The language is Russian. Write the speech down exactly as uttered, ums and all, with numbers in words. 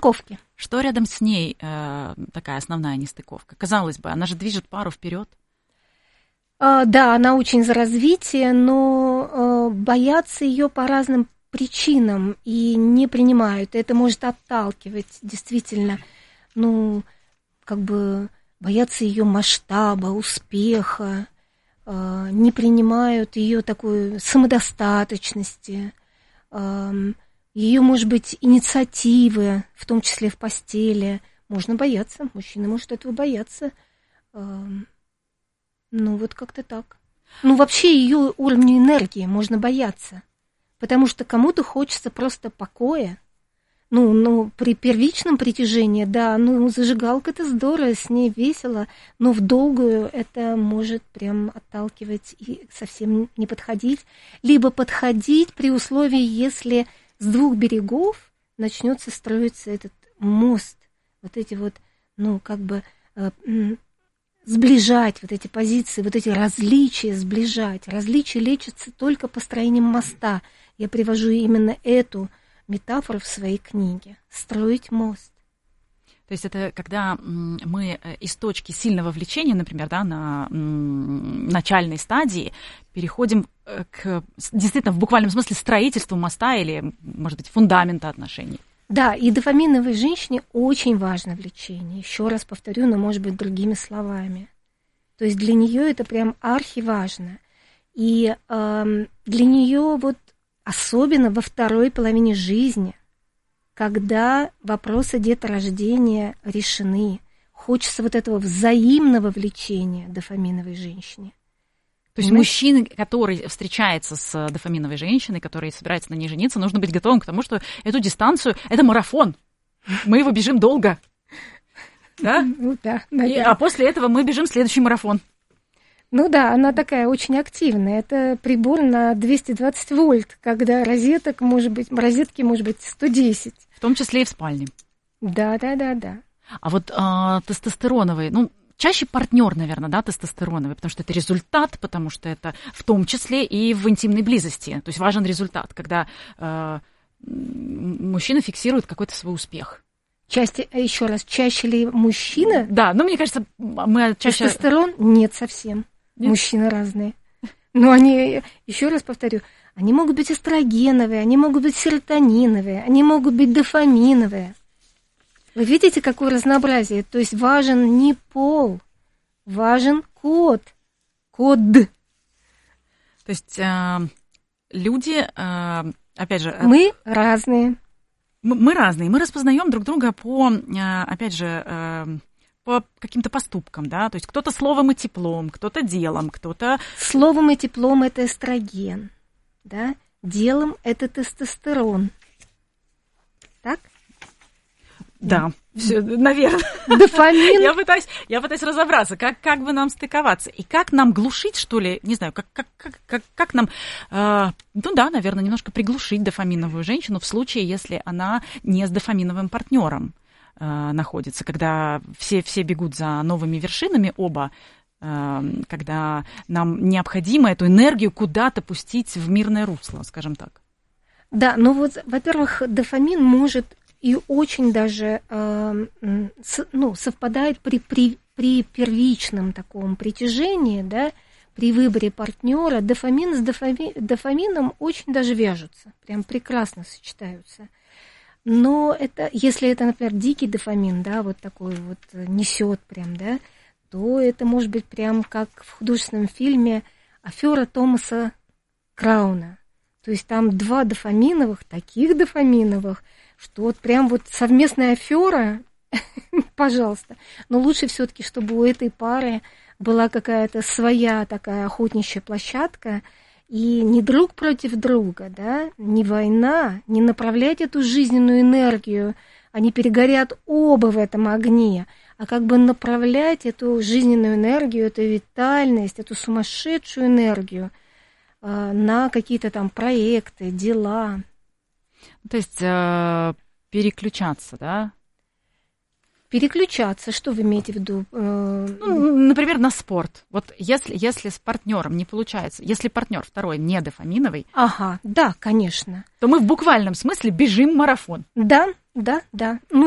нестыковки. Что рядом с ней э, такая основная нестыковка? Казалось бы, она же движет пару вперед. А, да, она очень за развитие, но а, боятся ее по разным причинам и не принимают. Это может отталкивать, действительно, ну, как бы боятся ее масштаба, успеха, а, не принимают ее такой самодостаточности, а, ее, может быть, инициативы, в том числе в постели. Можно бояться, мужчина может этого бояться. А, ну, вот как-то так. Ну, вообще ее уровню энергии можно бояться. Потому что кому-то хочется просто покоя. Ну, ну, при первичном притяжении, да, ну, зажигалка — это здорово, с ней весело, но в долгую это может прям отталкивать и совсем не подходить. Либо подходить при условии, если с двух берегов начнется строиться этот мост, вот эти вот, ну, как бы э, сближать вот эти позиции, вот эти различия сближать. Различия лечатся только построением моста. Я привожу именно эту метафору в своей книге. Строить мост. То есть это когда мы из точки сильного влечения, например, да, на начальной стадии, переходим к действительно в буквальном смысле строительству моста или, может быть, фундамента отношений. Да, и дофаминовой женщине очень важно влечение. Еще раз повторю, но, может быть, другими словами. То есть для нее это прям архиважно. И э, для нее вот особенно во второй половине жизни, когда вопросы деторождения решены, хочется вот этого взаимного влечения дофаминовой женщине. То есть мужчина, который встречается с дофаминовой женщиной, который собирается на ней жениться, нужно быть готовым к тому, что эту дистанцию — это марафон. Мы его бежим долго. Да? Ну да. И, а после этого мы бежим следующий марафон. Ну да, она такая очень активная. Это прибор на двести двадцать вольт, когда розеток может быть, розетки может быть сто десять. В том числе и в спальне. Да, да, да, да. А вот а, тестостероновый, ну, чаще партнер, наверное, да, тестостероновый, потому что это результат, потому что это в том числе и в интимной близости. То есть важен результат, когда а, мужчина фиксирует какой-то свой успех. Чаще, еще раз, чаще ли мужчина? Да, ну, мне кажется, мы чаще... Тестостерон? Нет, совсем. Нет? Мужчины разные. Но они, еще раз повторю, они могут быть эстрогеновые, они могут быть серотониновые, они могут быть дофаминовые. Вы видите, какое разнообразие? То есть важен не пол, важен код. Код. То есть э, люди, э, опять же... Мы разные. Мы, мы разные. Мы распознаем друг друга по, э, опять же... Э, по каким-то поступкам, да, то есть кто-то словом и теплом, кто-то делом, кто-то... Словом и теплом — это эстроген, да, делом — это тестостерон, так? Да, все, наверное. Дофамин. Я пытаюсь, я пытаюсь разобраться, как, как бы нам стыковаться, и как нам глушить, что ли, не знаю, как, как, как, как, как нам, э, ну да, наверное, немножко приглушить дофаминовую женщину в случае, если она не с дофаминовым партнером находится, когда все, все бегут за новыми вершинами оба, когда нам необходимо эту энергию куда-то пустить в мирное русло, скажем так. Да, ну вот, во-первых, дофамин может и очень даже ну, совпадает при, при, при первичном таком притяжении, да, при выборе партнера. Дофамин с дофами, дофамином очень даже вяжутся, прям прекрасно сочетаются. Но это, если это, например, дикий дофамин, да, вот такой вот несет прям, да, то это может быть прям как в художественном фильме «Афера Томаса Крауна». То есть там два дофаминовых, таких дофаминовых, что вот прям вот совместная афера, пожалуйста. Но лучше все-таки, чтобы у этой пары была какая-то своя такая охотничья площадка, и не друг против друга, да, не война, не направлять эту жизненную энергию, они перегорят оба в этом огне, а как бы направлять эту жизненную энергию, эту витальность, эту сумасшедшую энергию э, на какие-то там проекты, дела. То есть э, переключаться, да? Переключаться, что вы имеете в виду? Ну, например, на спорт. Вот если, если с партнером не получается, если партнер второй не дофаминовый, ага, да, конечно, то мы в буквальном смысле бежим марафон. Да, да, да.